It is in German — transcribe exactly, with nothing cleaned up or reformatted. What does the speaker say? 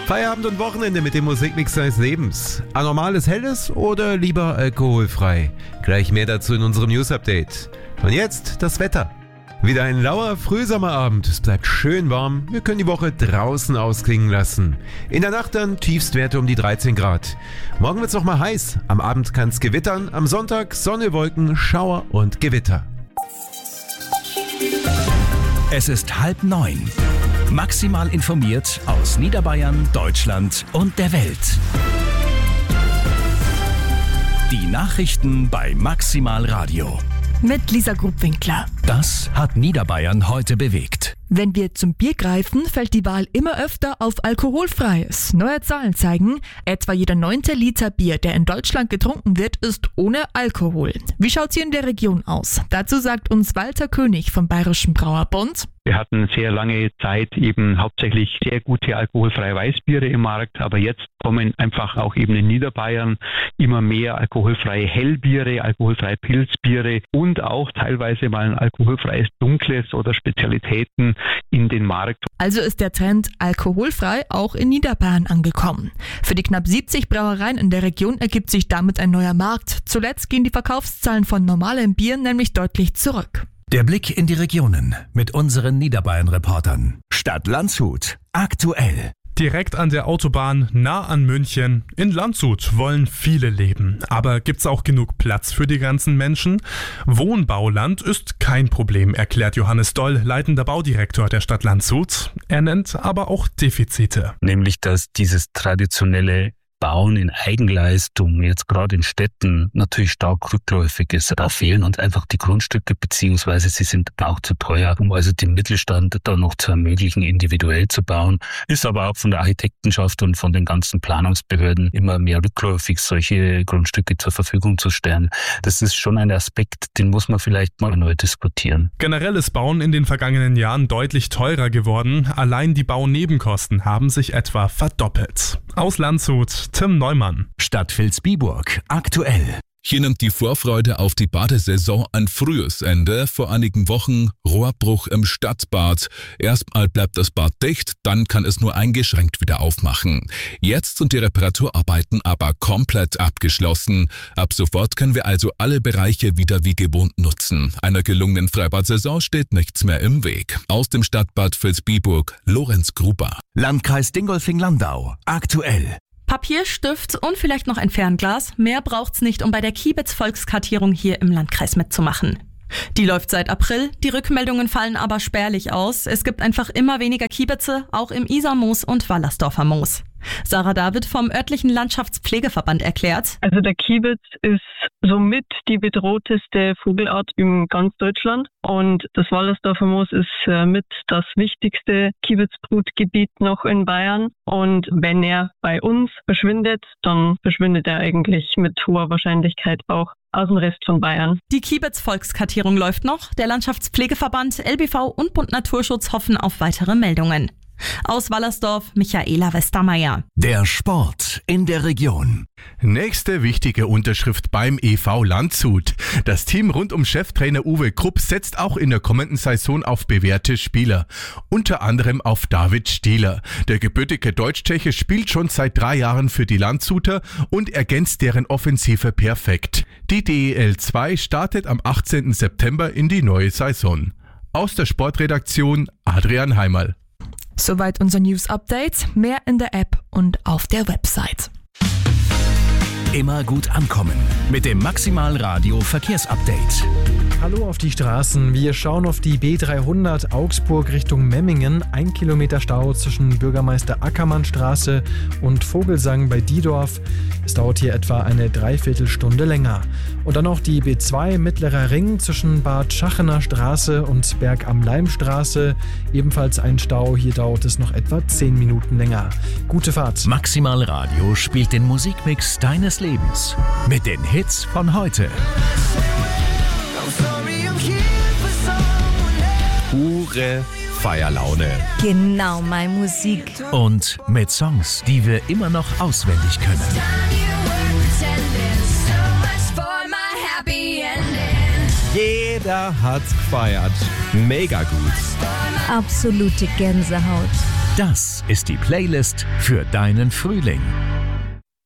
Feierabend und Wochenende mit dem Musikmix seines Lebens. Anormales Helles oder lieber alkoholfrei? Gleich mehr dazu in unserem News-Update. Und jetzt das Wetter. Wieder ein lauer Frühsommerabend. Es bleibt schön warm. Wir können die Woche draußen ausklingen lassen. In der Nacht dann Tiefstwerte um die dreizehn Grad. Morgen wird es noch mal heiß. Am Abend kann es gewittern. Am Sonntag Sonne, Wolken, Schauer und Gewitter. Es ist halb neun. Maximal informiert aus Niederbayern, Deutschland und der Welt. Die Nachrichten bei Maximal Radio. Mit Lisa Grubwinkler. Das hat Niederbayern heute bewegt. Wenn wir zum Bier greifen, fällt die Wahl immer öfter auf Alkoholfreies. Neue Zahlen zeigen, etwa jeder neunte Liter Bier, der in Deutschland getrunken wird, ist ohne Alkohol. Wie schaut's hier in der Region aus? Dazu sagt uns Walter König vom Bayerischen Brauerbund. Wir hatten sehr lange Zeit eben hauptsächlich sehr gute alkoholfreie Weißbiere im Markt, aber jetzt kommen einfach auch eben in Niederbayern immer mehr alkoholfreie Hellbiere, alkoholfreie Pilzbiere und auch teilweise mal ein alkoholfreies Dunkles oder Spezialitäten in den Markt. Also ist der Trend alkoholfrei auch in Niederbayern angekommen. Für die knapp siebzig Brauereien in der Region ergibt sich damit ein neuer Markt. Zuletzt gehen die Verkaufszahlen von normalem Bier nämlich deutlich zurück. Der Blick in die Regionen mit unseren Niederbayern-Reportern. Stadt Landshut. Aktuell. Direkt an der Autobahn, nah an München. In Landshut wollen viele leben. Aber gibt's auch genug Platz für die ganzen Menschen? Wohnbauland ist kein Problem, erklärt Johannes Doll, leitender Baudirektor der Stadt Landshut. Er nennt aber auch Defizite. Nämlich, dass dieses traditionelle Bauen in Eigenleistung, jetzt gerade in Städten, natürlich stark rückläufig ist. Da fehlen uns einfach die Grundstücke, beziehungsweise sie sind auch zu teuer, um also den Mittelstand da noch zu ermöglichen, individuell zu bauen. Ist aber auch von der Architektenschaft und von den ganzen Planungsbehörden immer mehr rückläufig, solche Grundstücke zur Verfügung zu stellen. Das ist schon ein Aspekt, den muss man vielleicht mal neu diskutieren. Generell ist Bauen in den vergangenen Jahren deutlich teurer geworden. Allein die Baunebenkosten haben sich etwa verdoppelt. Aus Landshut, Tim Neumann. Stadt Vilsbiburg. Aktuell. Hier nimmt die Vorfreude auf die Badesaison ein frühes Ende. Vor einigen Wochen Rohrbruch im Stadtbad. Erstmal bleibt das Bad dicht, dann kann es nur eingeschränkt wieder aufmachen. Jetzt sind die Reparaturarbeiten aber komplett abgeschlossen. Ab sofort können wir also alle Bereiche wieder wie gewohnt nutzen. Einer gelungenen Freibad-Saison steht nichts mehr im Weg. Aus dem Stadtbad Vilsbiburg, Lorenz Gruber. Landkreis Dingolfing-Landau. Aktuell. Papier, Stift und vielleicht noch ein Fernglas. Mehr braucht's nicht, um bei der Kiebitz-Volkskartierung hier im Landkreis mitzumachen. Die läuft seit April, die Rückmeldungen fallen aber spärlich aus. Es gibt einfach immer weniger Kiebitze, auch im Isarmoos und Wallersdorfer Moos. Sarah David vom örtlichen Landschaftspflegeverband erklärt. Also der Kiebitz ist somit die bedrohteste Vogelart in ganz Deutschland und das Wallersdorfer Moos ist äh, mit das wichtigste Kiebitzbrutgebiet noch in Bayern und wenn er bei uns verschwindet, dann verschwindet er eigentlich mit hoher Wahrscheinlichkeit auch aus dem Rest von Bayern. Die Kiebitz-Volkskartierung läuft noch. Der Landschaftspflegeverband, L B V und Bund Naturschutz hoffen auf weitere Meldungen. Aus Wallersdorf, Michaela Westermeier. Der Sport in der Region. Nächste wichtige Unterschrift beim E V Landshut. Das Team rund um Cheftrainer Uwe Krupp setzt auch in der kommenden Saison auf bewährte Spieler. Unter anderem auf David Stieler. Der gebürtige Deutsch-Tscheche spielt schon seit drei Jahren für die Landshuter und ergänzt deren Offensive perfekt. Die D E L zwei startet am achtzehnten September in die neue Saison. Aus der Sportredaktion Adrian Heimerl. Soweit unser News-Update. Mehr in der App und auf der Website. Immer gut ankommen mit dem Maximal Radio Verkehrsupdate. Hallo auf die Straßen. Wir schauen auf die B dreihundert Augsburg Richtung Memmingen. Ein Kilometer Stau zwischen Bürgermeister Ackermannstraße und Vogelsang bei Diedorf. Es dauert hier etwa eine Dreiviertelstunde länger. Und dann noch die B zwei Mittlerer Ring zwischen Bad Schachener Straße und Berg am Leimstraße. Ebenfalls ein Stau. Hier dauert es noch etwa zehn Minuten länger. Gute Fahrt. Maximal Radio spielt den Musikmix deines Lebens mit den Hits von heute. Pure Feierlaune. Genau, meine Musik. Und mit Songs, die wir immer noch auswendig können. Jeder hat's gefeiert. Mega gut. Absolute Gänsehaut. Das ist die Playlist für deinen Frühling.